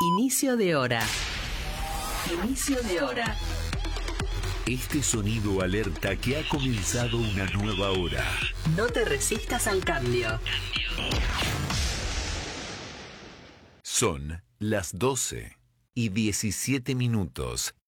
Inicio de hora. Inicio de hora. Este sonido alerta que ha comenzado una nueva hora. No te resistas al cambio. Son las 12:17.